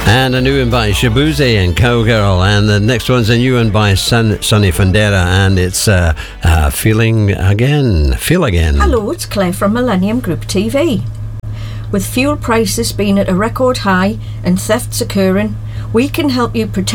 And a new one by Shabuze and Cowgirl. And the next one's a new one by Sonny Fandera, and it's Feel Again. Hello, it's Claire from Millennium Group TV. With fuel prices being at a record high and thefts occurring, we can help you protect